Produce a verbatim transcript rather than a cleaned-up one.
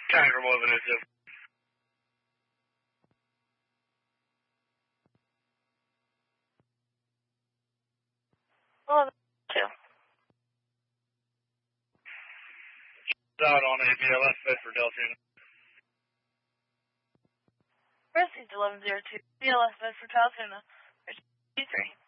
Tiger eleven is it. eleven two. Out on A B L S Bedford Delta. Received eleven zero two. B L S Bedford Delta. three.